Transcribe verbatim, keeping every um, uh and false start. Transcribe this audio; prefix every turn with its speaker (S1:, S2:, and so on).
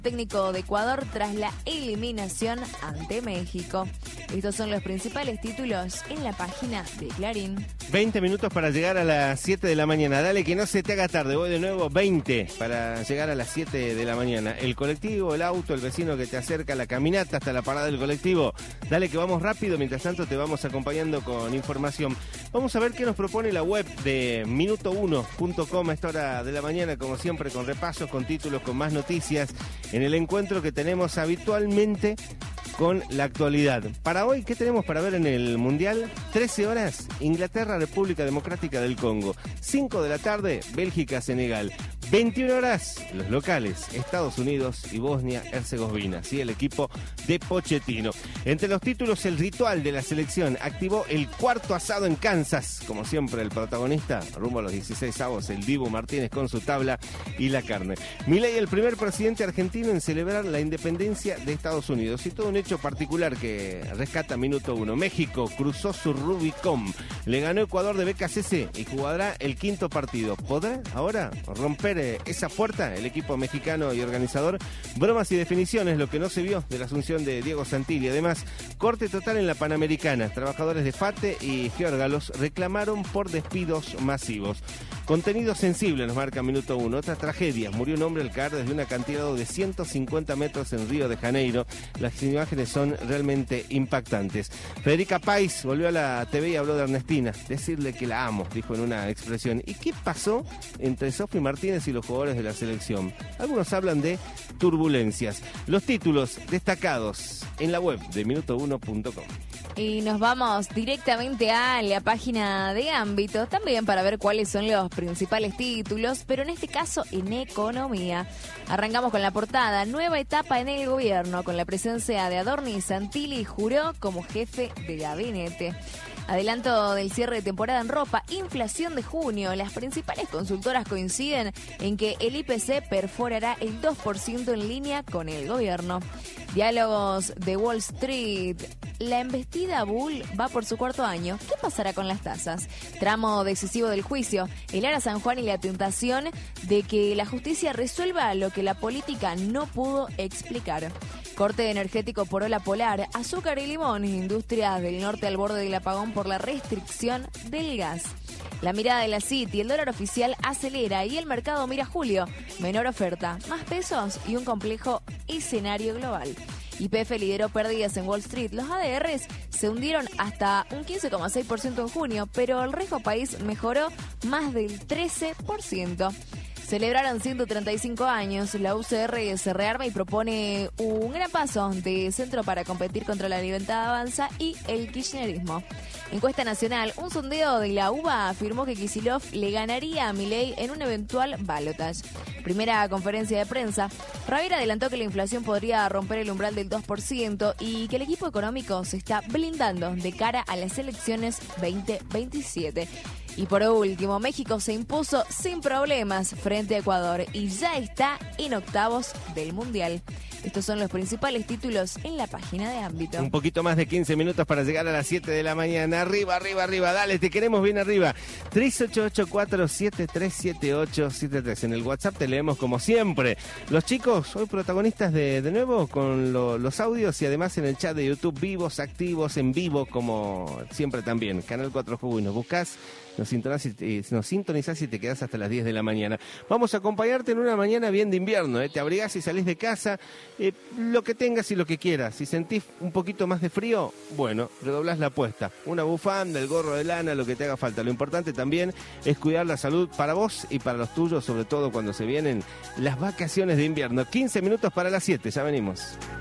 S1: técnico de Ecuador tras la eliminación ante México. Estos son los principales títulos en la página de Clarín.
S2: veinte minutos para llegar a las siete de la mañana. Dale que no se te haga tarde. Voy de nuevo veinte para llegar a las siete de la mañana. El colectivo, el auto, el vecino que te acerca, la caminata hasta la parada del colectivo. Dale que vamos rápido. Mientras tanto te vamos acompañando con información. Vamos a ver qué nos propone la web de minuto uno punto com a esta hora de la mañana, como siempre, con repasos, con títulos, con más noticias, en el encuentro que tenemos habitualmente con la actualidad. Para hoy, ¿qué tenemos para ver en el Mundial? trece horas, Inglaterra, República Democrática del Congo. cinco de la tarde, Bélgica, Senegal. veintiuna horas, los locales, Estados Unidos y Bosnia-Herzegovina. Sí, el equipo de Pochettino. Entre los títulos, el ritual de la selección activó el cuarto asado en Kansas. Como siempre, el protagonista, rumbo a los dieciséis avos, el Dibu Martínez con su tabla y la carne. Milei, el primer presidente argentino en celebrar la independencia de Estados Unidos. Y todo un hecho particular que rescata Minuto Uno. México cruzó su Rubicón. Le ganó Ecuador de B K C C y jugará el quinto partido. ¿Podrá ahora romper esa puerta el equipo mexicano y organizador? Bromas y definiciones, lo que no se vio de la asunción de Diego Santilli. Además, corte total en la Panamericana. Trabajadores de FATE y Giórgalos reclamaron por despidos masivos. Contenido sensible nos marca Minuto Uno. Otra tragedia. Murió un hombre al caer desde un acantilado de ciento cincuenta metros en Río de Janeiro. Las imágenes son realmente impactantes. Federica País volvió a la T V y habló de Ernestina. Decirle que la amo, dijo en una expresión. ¿Y qué pasó entre Sofi Martínez y los jugadores de la selección? Algunos hablan de turbulencias. Los títulos destacados en la web de minuto uno punto com.
S1: Y nos vamos directamente a la página de Ámbito, también para ver cuáles son los principales títulos, pero en este caso en economía. Arrancamos con la portada, nueva etapa en el gobierno, con la presencia de Adorni. Santilli juró como jefe de gabinete. Adelanto del cierre de temporada en ropa, inflación de junio. Las principales consultoras coinciden en que el I P C perforará el dos por ciento en línea con el gobierno. Diálogos de Wall Street. La embestida Bull va por su cuarto año. ¿Qué pasará con las tasas? Tramo decisivo del juicio. El Ara San Juan y la tentación de que la justicia resuelva lo que la política no pudo explicar. Corte energético por ola polar, azúcar y limón, industrias del norte al borde del apagón por la restricción del gas. La mirada de la City, el dólar oficial acelera y el mercado mira julio. Menor oferta, más pesos y un complejo escenario global. Y P F lideró pérdidas en Wall Street. Los A D Rs se hundieron hasta un quince coma seis por ciento en junio, pero el riesgo país mejoró más del trece por ciento. Celebraron ciento treinta y cinco años, la U C R se rearma y propone un gran paso de centro para competir contra la libertad avanza y el kirchnerismo. Encuesta nacional, un sondeo de la U B A afirmó que Kicillof le ganaría a Milei en un eventual balotaje. Primera conferencia de prensa, Ravera adelantó que la inflación podría romper el umbral del dos por ciento y que el equipo económico se está blindando de cara a las elecciones veinte veintisiete. Y por último, México se impuso sin problemas frente a Ecuador y ya está en octavos del Mundial. Estos son los principales títulos en la página de Ámbito.
S2: Un poquito más de quince minutos para llegar a las siete de la mañana. Arriba, arriba, arriba. Dale, te queremos bien arriba. tres ocho ocho cuatro siete tres siete ocho siete tres. En el WhatsApp te leemos como siempre. Los chicos, hoy protagonistas de, de nuevo con lo, los audios y además en el chat de YouTube vivos, activos, en vivo, como siempre también. Canal cuatro Jugo y nos buscás. Nos sintonizás, y, nos sintonizás y te quedás hasta las diez de la mañana. Vamos a acompañarte en una mañana bien de invierno, ¿eh? Te abrigás y salís de casa, eh, lo que tengas y lo que quieras. Si sentís un poquito más de frío, bueno, redoblás la apuesta. Una bufanda, el gorro de lana, lo que te haga falta. Lo importante también es cuidar la salud para vos y para los tuyos, sobre todo cuando se vienen las vacaciones de invierno. quince minutos para las siete, ya venimos.